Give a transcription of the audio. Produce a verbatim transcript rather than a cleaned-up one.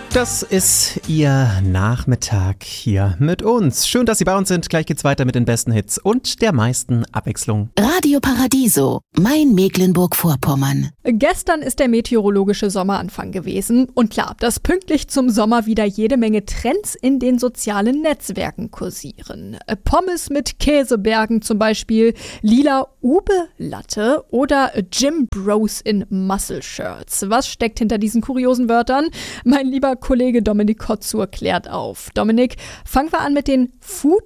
Das ist Ihr Nachmittag hier mit uns. Schön, dass Sie bei uns sind. Gleich geht's weiter mit den besten Hits und der meisten Abwechslung. Radio Paradiso, mein Mecklenburg-Vorpommern. Gestern ist der meteorologische Sommeranfang gewesen. Und klar, dass pünktlich zum Sommer wieder jede Menge Trends in den sozialen Netzwerken kursieren. Pommes mit Käsebergen zum Beispiel, lila Ube-Latte oder Gym Bros in Muscle-Shirts. Was steckt hinter diesen kuriosen Wörtern? Mein lieber Kollege Dominik Kotzur klärt auf. Dominik, fangen wir an mit den Food